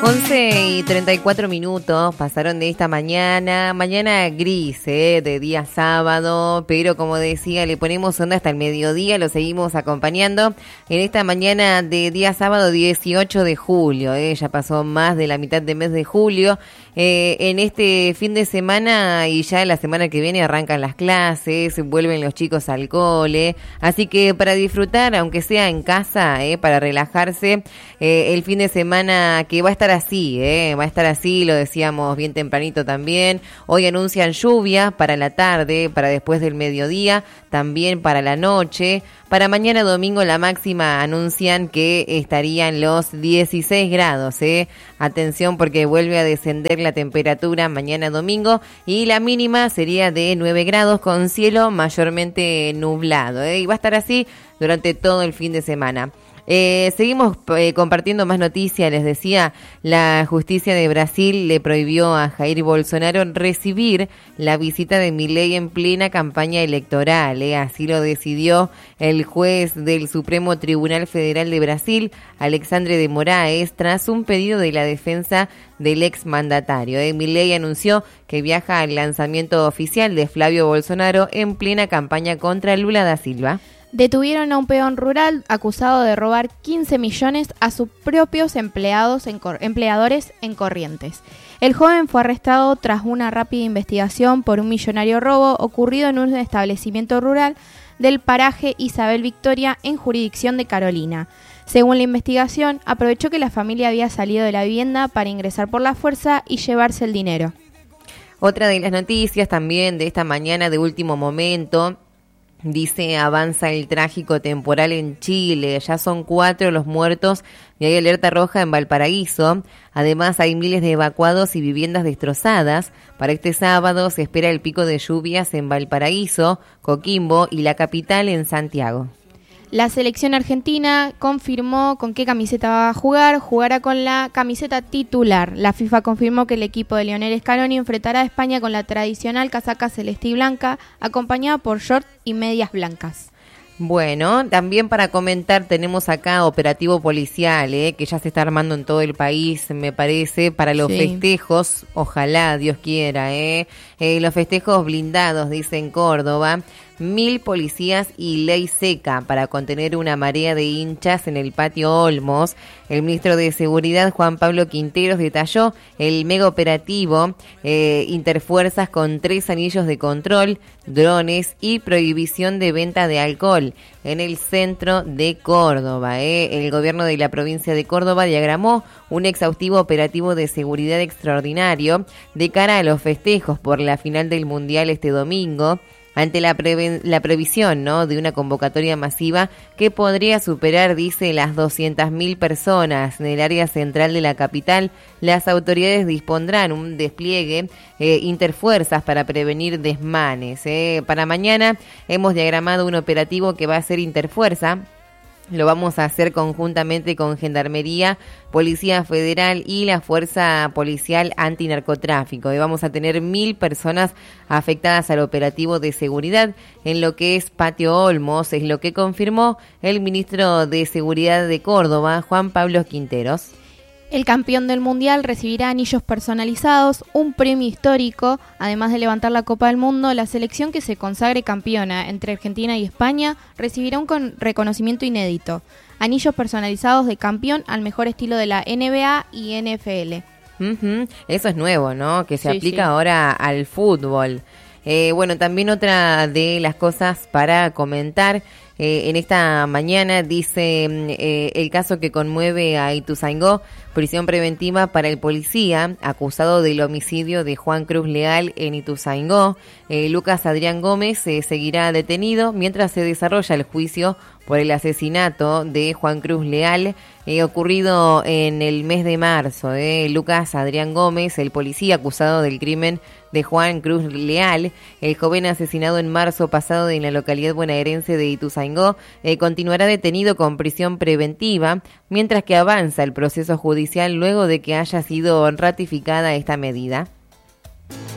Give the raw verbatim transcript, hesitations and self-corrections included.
once y treinta y cuatro minutos pasaron de esta mañana, mañana gris, ¿eh? De día sábado, pero como decía, le ponemos onda hasta el mediodía, lo seguimos acompañando en esta mañana de día sábado dieciocho de julio, ¿eh? Ya pasó más de la mitad del mes de julio. Eh, en este fin de semana y ya la semana que viene arrancan las clases, vuelven los chicos al cole, así que para disfrutar, aunque sea en casa, eh, para relajarse, eh, el fin de semana que va a estar así, eh, va a estar así, lo decíamos bien tempranito también. Hoy anuncian lluvia para la tarde, para después del mediodía, también para la noche. Para mañana domingo la máxima anuncian que estarían los dieciséis grados, ¿eh? Atención porque vuelve a descender la temperatura mañana domingo y la mínima sería de nueve grados con cielo mayormente nublado, ¿eh? Y va a estar así durante todo el fin de semana. Eh, seguimos eh, compartiendo más noticias. Les decía, la justicia de Brasil le prohibió a Jair Bolsonaro recibir la visita de Milei en plena campaña electoral, eh. Así lo decidió el juez del Supremo Tribunal Federal de Brasil, Alexandre de Moraes, tras un pedido de la defensa del exmandatario. Eh. Milei anunció que viaja al lanzamiento oficial de Flavio Bolsonaro en plena campaña contra Lula da Silva. Detuvieron a un peón rural acusado de robar quince millones a sus propios empleados en cor- empleadores en Corrientes. El joven fue arrestado tras una rápida investigación por un millonario robo ocurrido en un establecimiento rural del paraje Isabel Victoria en jurisdicción de Carolina. Según la investigación, aprovechó que la familia había salido de la vivienda para ingresar por la fuerza y llevarse el dinero. Otra de las noticias también de esta mañana de último momento. Dice, avanza el trágico temporal en Chile, ya son cuatro los muertos y hay alerta roja en Valparaíso. Además hay miles de evacuados y viviendas destrozadas. Para este sábado se espera el pico de lluvias en Valparaíso, Coquimbo y la capital en Santiago. La selección argentina confirmó con qué camiseta va a jugar. Jugará con la camiseta titular. La FIFA confirmó que el equipo de Lionel Scaloni enfrentará a España con la tradicional casaca celeste y blanca, acompañada por short y medias blancas. Bueno, también para comentar tenemos acá operativo policial, eh, que ya se está armando en todo el país, me parece, para los sí. festejos, ojalá, Dios quiera, eh, eh, los festejos blindados, dice en Córdoba, mil policías y ley seca para contener una marea de hinchas en el patio Olmos. El ministro de Seguridad, Juan Pablo Quinteros, detalló el mega operativo eh, interfuerzas con tres anillos de control, drones y prohibición de venta de alcohol en el centro de Córdoba. Eh. El gobierno de la provincia de Córdoba diagramó un exhaustivo operativo de seguridad extraordinario de cara a los festejos por la final del Mundial este domingo, ante la, preven- la previsión, ¿no?, de una convocatoria masiva que podría superar, dice, las doscientas mil personas. En el área central de la capital, las autoridades dispondrán un despliegue eh, interfuerzas para prevenir desmanes. Eh. Para mañana hemos diagramado un operativo que va a ser interfuerza. Lo vamos a hacer conjuntamente con Gendarmería, Policía Federal y la Fuerza Policial Antinarcotráfico. Y vamos a tener mil personas afectadas al operativo de seguridad en lo que es Patio Olmos, es lo que confirmó el ministro de Seguridad de Córdoba, Juan Pablo Quinteros. El campeón del Mundial recibirá anillos personalizados, un premio histórico. Además de levantar la Copa del Mundo, la selección que se consagre campeona entre Argentina y España recibirá un con- reconocimiento inédito. Anillos personalizados de campeón al mejor estilo de la N B A y N F L. Uh-huh. Eso es nuevo, ¿no? Que se sí, aplica sí. ahora al fútbol. Eh, bueno, también otra de las cosas para comentar eh, en esta mañana, dice eh, el caso que conmueve a Ituzaingó, prisión preventiva para el policía acusado del homicidio de Juan Cruz Leal en Ituzaingó. Eh, Lucas Adrián Gómez eh, seguirá detenido mientras se desarrolla el juicio por el asesinato de Juan Cruz Leal eh, ocurrido en el mes de marzo. Eh. Lucas Adrián Gómez, el policía acusado del crimen de Juan Cruz Leal, el joven asesinado en marzo pasado en la localidad bonaerense de Ituzaingó, eh, continuará detenido con prisión preventiva mientras que avanza el proceso judicial luego de que haya sido ratificada esta medida.